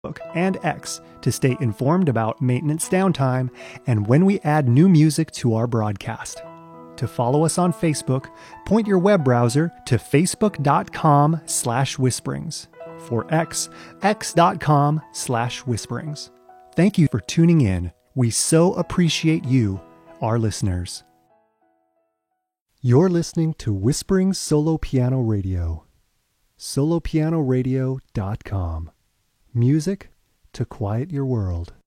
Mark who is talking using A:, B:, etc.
A: and X to stay informed about maintenance downtime and when we add new music to our broadcast. To follow us on Facebook, point your web browser to facebook.com/whisperings. For X, x.com/whisperings. Thank you for tuning in. We so appreciate you, our listeners. You're listening to Whispering Solo Piano Radio. solopianoradio.com. Music to quiet your world.